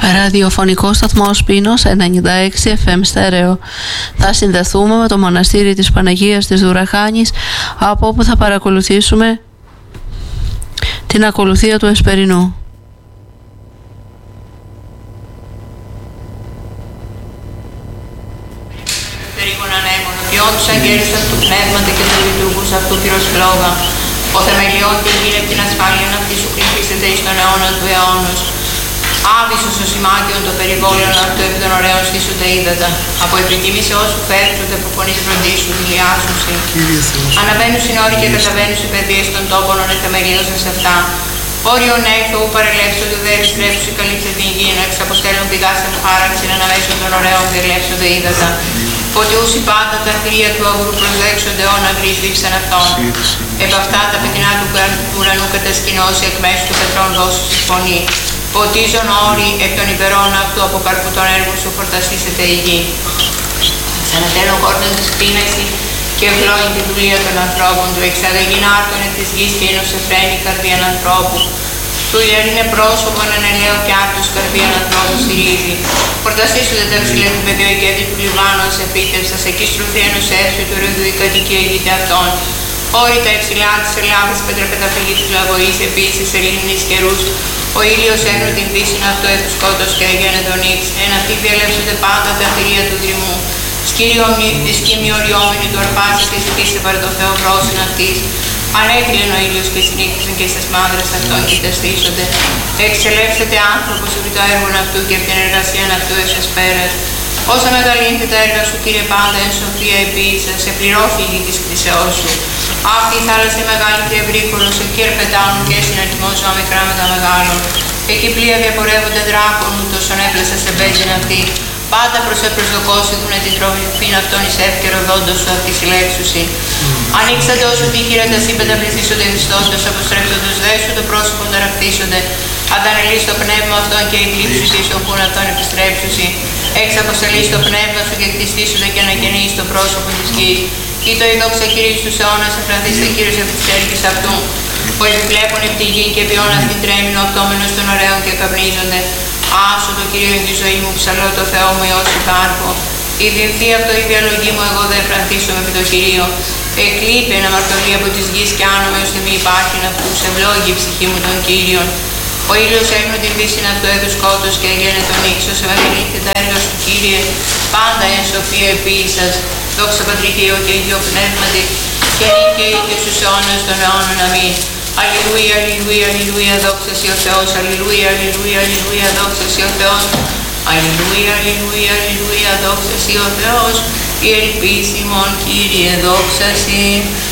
Ραδιοφωνικό σταθμό Πίνος 96 FM στέρεο. Θα συνδεθούμε με το μοναστήρι της Παναγίας της Δουραχάνης, από όπου θα παρακολουθήσουμε την ακολουθία του Εσπερινού. Τους αγγέλους αυτού πνεύματα και του λειτουργούς αυτού πυροσφλόγα, ο θεμελιών και γίνει από την ασφάλεια αυτή σου κρυφίσεται εις τον αιώνα του αιώνος. Άβυσος ο σημάτιον το περιβόλαιον αυτού επί των ωραίων στήσονται ύδατα. Από επιτίμησε όσου φέρξονται από φωνής φροντίσου, δηλιάσουσι. Αναβαίνουν συνόροι και καταβαίνουν οι παιδείες των τόπων ονεθεμελίωσαν σε αυτά. Όριον έφω, ου παρελεύσονται δε επιστρέψουν οι καλύψε την γη, να εξαποστέλουν πηγάς εν χάραξιν αναμέσων των ωραίων διελεύσονται ύδατα. Ότι όσοι πάντα τα θηρία του αγρού προσδέξονται όν αγρείς δείξαν αυτόν. Επ' αυτά τα πετεινά του ουρανού κατασκηνώσει εκ μέσου του πετρών δώσου στη φωνή. Ποτίζον όροι εκ των υπερών αυτού από καρπού των έργων σου φορταστήσεται η γη. Ανατέλω κόρτον της πίναξη και ευλόγει την δουλεία των ανθρώπων του. Εξαδεγήν άρτωνε της γης και είναι σε φρένη καρδίαν ανθρώπου. Του είναι πρόσωπο έναν ελαίο κι άρτους καρδίαν ανθρώπου στηρίζει. Φορταστήσονται τα ψηλά του πεδίου εγκέτη του Λιβάνου σε επίτευσας, εκεί στρουθεί ενός έψου του ρεδού η κατοικία γείται αυτών. Όροι τα υψηλά της Ελλάδας, πέτρα καταφυγή τους λαγωής, επίσης ελληνής καιρούς. Ο ήλιος ένω την δύση αυτό επί σκότος και αγένε τον ύξ. Εν αυτοί διαλέψονται πάντα τα θηρία του δρυμού. Σκήμοι οριόμενοι του αρπάζει και ζητήστε παρά το Θεό πρόσιν αυτής. Ανέκλειν ο ήλιος και συνήθισαν και στις μάδρες αυτών και ταστήσονται. Εξελεύσετε άνθρωπος επί το έργο αυτού και από την εργασία αυτού εσες πέρας. Όσα μεγαλύνεται τα έργα σου, Κύριε, πάντα εν σοφία επίησας, σε πληρόφυγη της κτήσεώς σου. Αυτή η θάλασσα μεγάλη και ευρύχωρος, εκεί ερπετάνουν και συναριθμό ζώα μικρά με τα μεγάλων. Εκεί πλοία διαπορεύονται δράκων, ούτως έπλασα σε μπέτζιν αυτή. Πάντα προς επροσδοκώσει δούνε την τροφή αυτών εις εύκαιρο δόντος σου αυτή συλλέξουσι. Ανοίξατε όσο τύχηρα τα σύμπαντα πληθύσονται ενιστόντος, αποστρέφτοντος δέσου το πρόσωπο ταρακτήσονται. Αντανελείς το πνεύμα αυτών και εκλείψου και ισοπούν αυτών επιστρέψουσι. Εξ αποστελείς το πνεύμα σου και κτιστήσονται και ανακαινείς το πρόσωπο της γης. Ή το η δόξα Κύριος τους αιώνας, εφρανθήστε Κύριος επί της έργης αυτού. Που επιβλέπουν επί τη γη και ποιόν αυτήν τρέμεινο αυτόμενος των ωραίων και καπνίζονται. Άσο το Κύριο εν τη ζωή μου, ψαλώ το Θεό μου ιώσου κάρπο. Η διευθύ αυτό η διαλογή μου, εγώ δεν εφρανθίσομαι επί το Κυρίο. Εκλείπει ένα μαρτωλή από της γης και άνομαι ώστε μη υπάρχει να αυτούς, ευλόγει η ψυχή μου των Κύριων. Ο ήλιος έγνω την δύση αυτού έδου σκότος και αγένε τον ύξο, σε μεγαλύτερη τα έργα σου, Κύριε, πάντα εν σοφία επίησας. Δόξα Πατρί και Υιό και Αγίο Πνεύματι, και νύχια και στους αιώνας των αιώνων. Αμήν. Αλληλούια, αλληλούια, αλληλούια, δόξα σοι ο Θεός. Αλληλούια, αλληλούια, αλληλούια, δόξα σοι ο Θεός. Αλληλούια, αλληλούια, αλληλούια, δόξα σοι ο Θεός. Η ελπίση ημών, Κύριε, δόξα σοι.